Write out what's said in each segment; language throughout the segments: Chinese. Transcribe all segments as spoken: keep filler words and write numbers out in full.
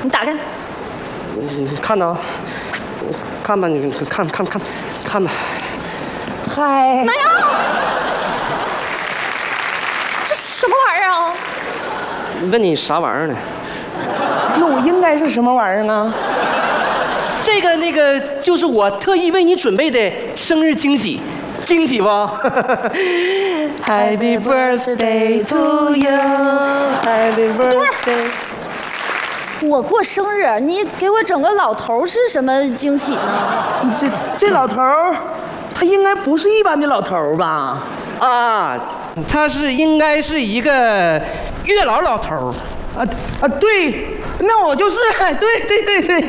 你打开。 你看呢？看吧，你看看看看吧。 嗨。 没有。这什么玩意儿啊？ 问你啥玩意儿呢？ 那我应该是什么玩意儿呢？ 这个那个就是我特意为你准备的生日惊喜，惊喜不 ？Happy birthday to you, Happy birthday。 我过生日，你给我整个老头是什么惊喜呢？ 你这这老头儿，他应该不是一般的老头儿吧？ 啊，他是应该是一个月老老头儿。 啊啊，对，那我就是，对对对对，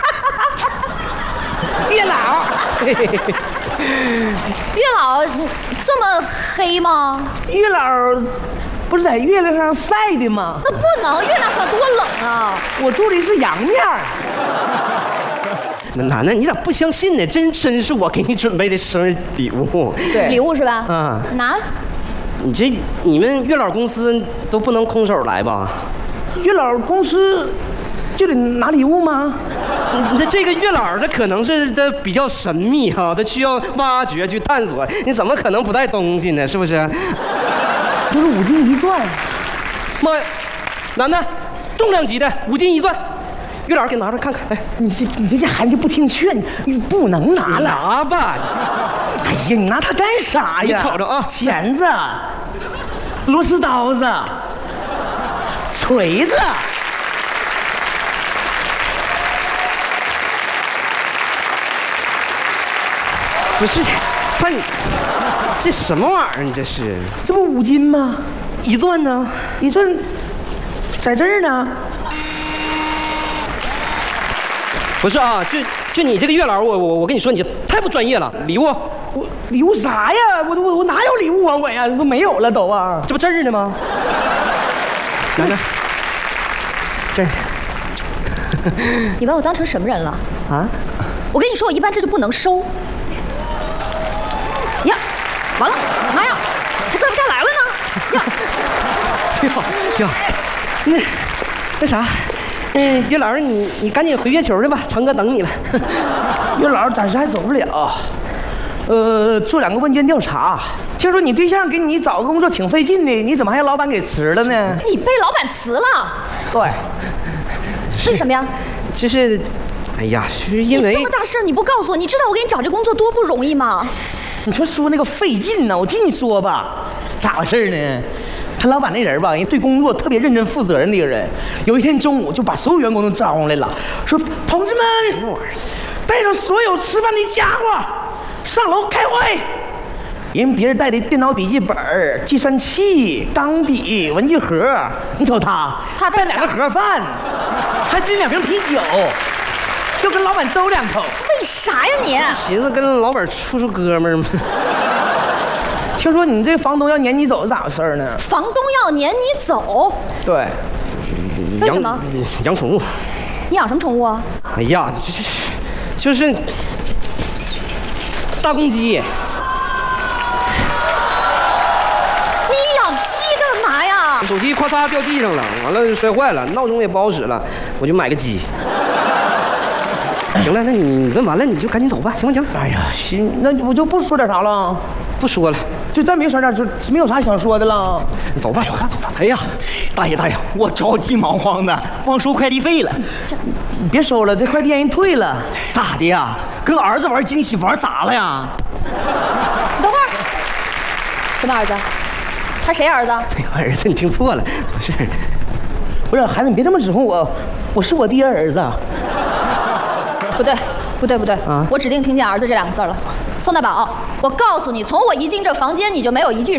月老， 对， 月老这么黑吗？ 月老不是在月亮上晒的吗？ 那不能，月亮上多冷啊！ 我住的是阳面儿。 那楠楠，你咋不相信呢？真真是我给你准备的生日礼物。 对， 礼物是吧？ 啊， 拿。 你这你们月老公司都不能空手来吧？ 月老公司就得拿礼物吗？ 这这个月老他可能是他比较神秘哈、啊，他需要挖掘去探索，你怎么可能不带东西呢？是不是？ 不是五金一钻。 妈呀，楠楠，重量级的五金一钻，月老给拿着看看。哎， 你这你这这孩子不听劝，你不能拿了。 拿吧。 哎呀，你拿它干啥呀？ 你瞅瞅啊， 钳子、螺丝刀子、锤子。 不是，爸你这什么玩意儿？你这是？ 这不五金吗？ 一钻呢？ 一钻在这儿呢。 不是啊，就就你这个月老，我我我跟你说，你太不专业了。礼物， 我礼物啥呀？我我我哪有礼物啊？我呀都没有了都啊！ 这不这儿呢吗？楠楠，这儿。 你把我当成什么人了？ 啊？ 我跟你说，我一般这就不能收。呀，完了，妈呀，还转不下来了呢！呀， 呀呀，那那啥，嗯，月老，你你赶紧回月球去吧，成哥等你了。 月老暂时还走不了，呃，做两个问卷调查。听说你对象给你找个工作挺费劲的，你怎么还让老板给辞了呢？ 你被老板辞了？ 对。 为什么呀？ 就是，哎呀，是因为这么大事你不告诉我，你知道我给你找这工作多不容易吗？ 你说说那个费劲呢？我听你说吧，咋回事呢？他老板那人吧，人对工作特别认真负责任的一个人。有一天中午就把所有员工都招上来了，说：“同志们，带上所有吃饭的家伙上楼开会。”人别人带的电脑笔记本、计算器、钢笔、文具盒，你瞅他， 他带两个盒饭，还拎两瓶啤酒，就跟老板周两口。 为啥呀你？ 寻思跟老板处处哥们儿吗？ 听说你这房东要撵你走是咋回事呢？ 房东要撵你走？ 对。 为什么？ 养宠物。 你养什么宠物啊？ 哎呀，这这就是大公鸡。手机咔嚓掉地上了，完了摔坏了，闹钟也不好使了，我就买个鸡。行了，那你问完了你就赶紧走吧，行不行？ 哎呀，行，那我就不说点啥了， 不说了， 就再没啥点，就没有啥想说的了。 走吧，走吧，走吧。 哎呀，大爷大爷，我着急忙慌的，忘收快递费了。 你别收了，这快递让人退了。 咋的呀？跟儿子玩惊喜玩啥了呀？ 你等会儿，什么儿子？他谁儿子？ 儿子，你听错了，不是， 不是孩子，你别这么指控我，我是我爹儿子。 不对，不对，不对啊！我指定听见儿子这两个字了。宋大宝，我告诉你，从我一进这房间，你就没有一句